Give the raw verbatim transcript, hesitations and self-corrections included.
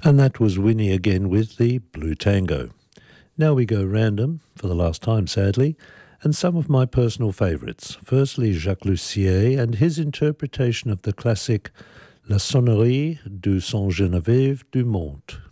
And that was Winnie again with the Blue Tango. Now we go random, for the last time sadly, and some of my personal favourites. Firstly, Jacques Lussier and his interpretation of the classic La Sonnerie du Saint-Geneviève du Monde.